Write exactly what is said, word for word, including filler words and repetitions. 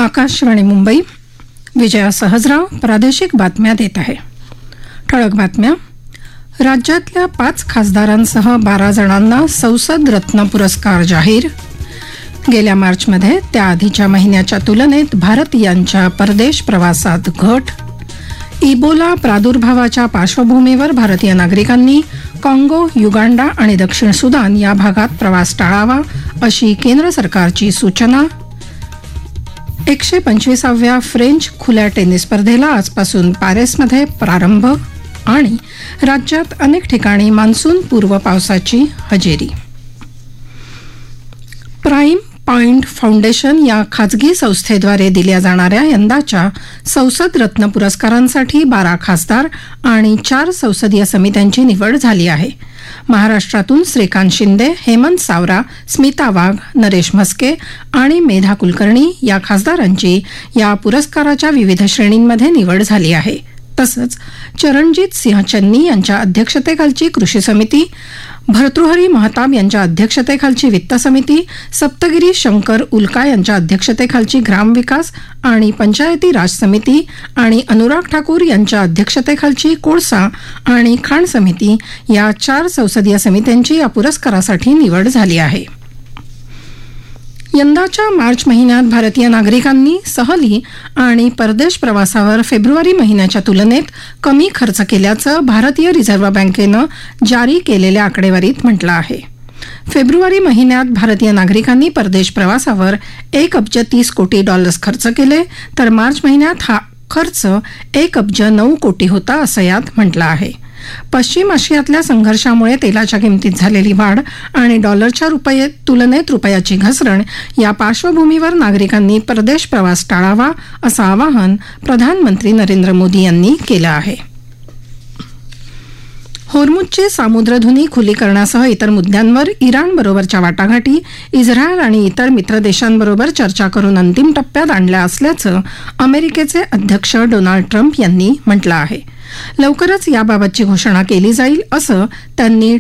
आकाशवाणी मुंबई. विजया सहजराव प्रादेशिक बातम्या देत आहे. ठळक बातम्या. राज्यातल्या पाच खासदारांसह बारा जणांना संसद रत्न पुरस्कार जाहीर. गेल्या मार्चमध्ये त्याआधीच्या महिन्याच्या तुलनेत भारतीयांच्या परदेश प्रवासात घट. इबोला प्रादुर्भावाच्या पार्श्वभूमीवर भारतीय नागरिकांनी काँगो, युगांडा आणि दक्षिण सुदान या भागात प्रवास टाळावा अशी केंद्र सरकारची सूचना. एकशे पंचवीसाव्या फ्रेंच खुल्या टेनिस स्पर्धेला आजपासून पॅरिसमध्ये प्रारंभ. आणि राज्यात अनेक ठिकाणी मान्सून पूर्व पावसाची हजेरी. प्राईम पॉइंट फाउंडेशन या खाजगी संस्थेद्वारे दिल्या जाणाऱ्या यंदाच्या संसद रत्न पुरस्कारांसाठी बारा खासदार आणि चार संसदीय समित्यांची निवड झाली आहे. महाराष्ट्रातून श्रीकांत शिंदे, हेमंत सावरा, स्मिता वाघ, नरेश म्हस्के आणि मेधा कुलकर्णी या खासदारांची या पुरस्काराच्या विविध श्रेणींमध्ये निवड झाली आहे. तसंच चरणजित सिंह चन्नी यांच्या अध्यक्षतेखालची कृषी समिती, भर्तृहरी महताब यांच्या अध्यक्षतेखालची वित्त समिती, सप्तगिरी शंकर उल्का यांच्या अध्यक्षतेखालची ग्रामविकास आणि पंचायती राज समिती आणि अनुराग ठाकूर यांच्या अध्यक्षतेखालची कोळसा आणि खाण समिती या चार संसदीय समित्यांची या पुरस्कारासाठी निवड झाली आहे. यंदाच्या मार्च महिन्यात भारतीय नागरिकांनी सहली आणि परदेश प्रवासावर फेब्रुवारी महिन्याच्या तुलनेत कमी खर्च केल्याचं भारतीय रिझर्व्ह बँकेनं जारी केलेल्या आकडेवारीत म्हटलं आहे. फेब्रुवारी महिन्यात भारतीय नागरिकांनी परदेश प्रवासावर एक अब्ज तीस कोटी डॉलर्स खर्च केले, तर मार्च महिन्यात हा खर्च एक अब्ज नऊ कोटी होता असं यात म्हटलं आहे. पश्चिम आशियातल्या संघर्षामुळे तेलाच्या किमतीत झालेली वाढ आणि डॉलरच्या रुपये तुलनेत रुपयाची घसरण या पार्श्वभूमीवर नागरिकांनी परदेश प्रवास टाळावा असं आवाहन प्रधानमंत्री नरेंद्र मोदी यांनी केलं आहे. होर्मुझची सामुद्रधुनी खुली करण्यासह इतर मुद्द्यांवर इराणबरोबरच्या वाटाघाटी इस्रायल आणि इतर मित्र देशांबरोबर चर्चा करून अंतिम टप्प्यात आणल्या असल्याचं अमेरिकेचे अध्यक्ष डोनाल्ड ट्रम्प यांनी म्हटलं आहे. लवकरच याबाबतची घोषणा केली जाईल असं त्यांनी